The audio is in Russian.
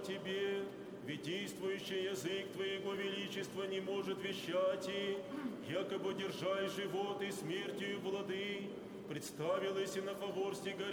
тебе, ведь действующий язык Твоего величества не может вещать, и, якобы держай живот и смертью влады, представилась и на фавор сигари